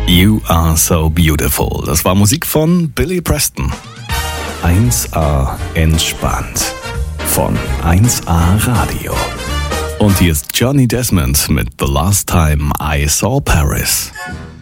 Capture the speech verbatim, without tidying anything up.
You Are So Beautiful. Das war Musik von Billy Preston. eins A entspannt. Von eins A Radio. Und hier ist Johnny Desmond mit The Last Time I Saw Paris.